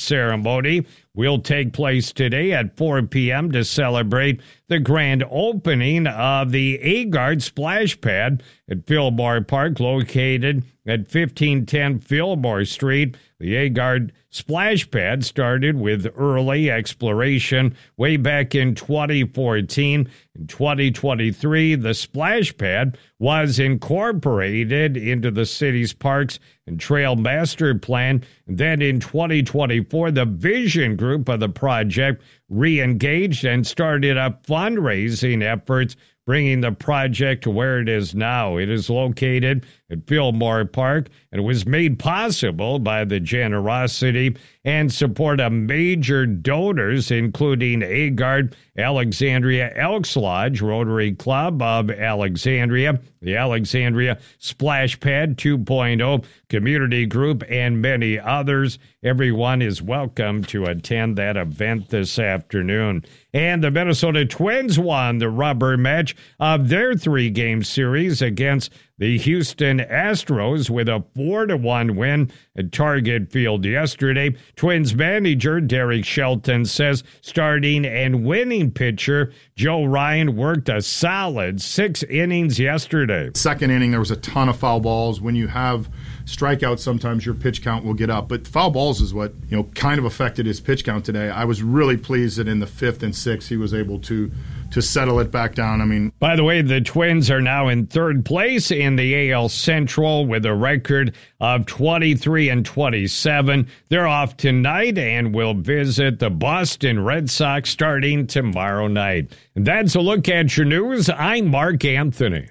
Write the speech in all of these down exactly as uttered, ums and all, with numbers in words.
ceremony will take place today at four p.m. to celebrate the grand opening of the Agard Splash Pad at Fillmore Park, located at fifteen ten Fillmore Street. The Agard Splash Pad started with early exploration way back in twenty fourteen. In twenty twenty-three, the Splash Pad was incorporated into the city's Parks and Trail Master Plan. And then in twenty twenty-four, the Vision Group of the project re-engaged and started up fundraising efforts, bringing the project to where it is now. It is located at Fillmore Park, and it was made possible by the generosity and support of major donors, including Agard, Alexandria Elks Lodge, Rotary Club of Alexandria, the Alexandria Splash Pad two point oh Community Group, and many others. Everyone is welcome to attend that event this afternoon. And the Minnesota Twins won the rubber match of their three-game series against the Houston Astros with a four to one win at Target Field yesterday. Twins manager Derek Shelton says starting and winning pitcher Joe Ryan worked a solid six innings yesterday. Second inning, there was a ton of foul balls. When you have strikeouts, sometimes your pitch count will get up. But foul balls is what, you know, kind of affected his pitch count today. I was really pleased that in the fifth and sixth he was able to to settle it back down. I mean, by the way, the Twins are now in third place in the A L Central with a record of twenty-three and twenty-seven. They're off tonight and will visit the Boston Red Sox starting tomorrow night. And that's a look at your news. I'm Mark Anthony.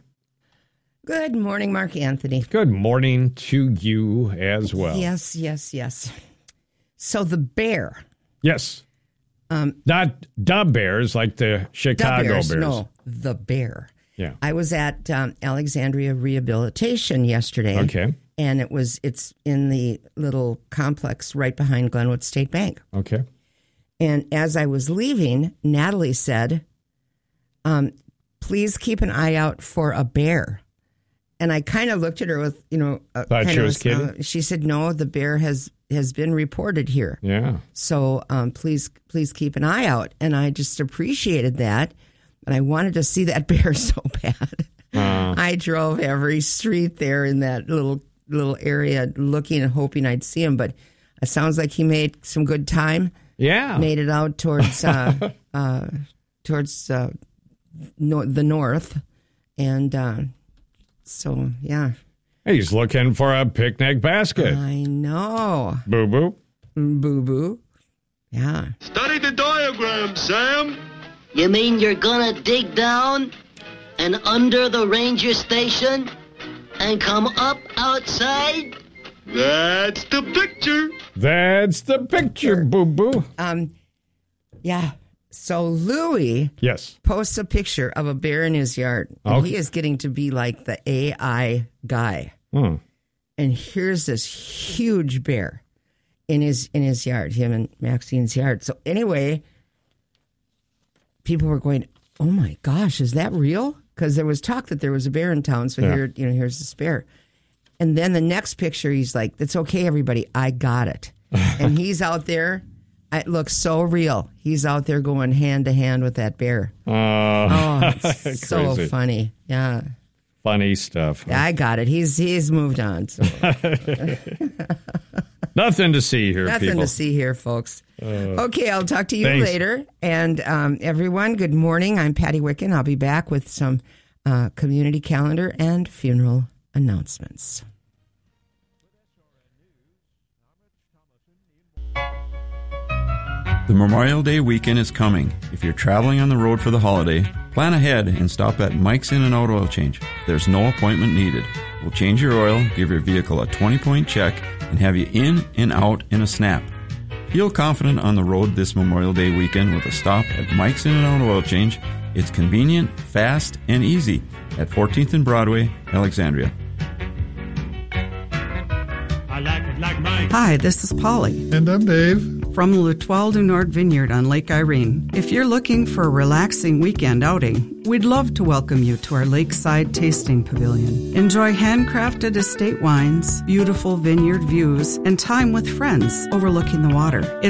Good morning, Mark Anthony. Good morning to you as well. Yes, yes, yes. So the Bear. Yes. Um, Not the Bears, like the Chicago the Bears, Bears. No, the Bear. Yeah. I was at um, Alexandria Rehabilitation yesterday. Okay. And it was it's in the little complex right behind Glenwood State Bank. Okay. And as I was leaving, Natalie said, um, please keep an eye out for a bear. And I kind of looked at her with, you know, uh, thought kind she of, was kidding. Uh, she said, no, the bear has, has been reported here. Yeah. So um, please, please keep an eye out. And I just appreciated that. And I wanted to see that bear so bad. Uh, I drove every street there in that little little area looking and hoping I'd see him. But it sounds like he made some good time. Yeah. Made it out towards uh, uh, towards uh, no- the north. And uh, so, yeah. He's looking for a picnic basket. I know. Boo-boo. Boo-boo. Yeah. Study the diagram, Sam. You mean you're gonna dig down and under the ranger station and come up outside? That's the picture. That's the picture, boo-boo. Um, yeah. So Louis yes. posts a picture of a bear in his yard. And okay. He is getting to be like the A I guy. Hmm. And here's this huge bear in his in his yard, him and Maxine's yard. So anyway, people were going, "Oh my gosh, is that real?" Because there was talk that there was a bear in town. So yeah. here, you know, here's this bear. And then the next picture, he's like, "It's okay, everybody, I got it." And he's out there. It looks so real. He's out there going hand to hand with that bear. Uh, oh, it's so funny. Yeah. Funny stuff. Huh? Yeah, I got it. He's he's moved on. So. Nothing to see here, Nothing people. to see here, folks. Uh, okay, I'll talk to you thanks. later. And um, everyone, good morning. I'm Patty Wicken. I'll be back with some uh, community calendar and funeral announcements. The Memorial Day weekend is coming. If you're traveling on the road for the holiday, plan ahead and stop at Mike's In and Out Oil Change. There's no appointment needed. We'll change your oil, give your vehicle a twenty-point check, and have you in and out in a snap. Feel confident on the road this Memorial Day weekend with a stop at Mike's In and Out Oil Change. It's convenient, fast, and easy at fourteenth and Broadway, Alexandria. I like it like Mike. Hi, this is Polly. And I'm Dave. From L'Etoile du Nord Vineyard on Lake Irene. If you're looking for a relaxing weekend outing, we'd love to welcome you to our Lakeside Tasting Pavilion. Enjoy handcrafted estate wines, beautiful vineyard views, and time with friends overlooking the water.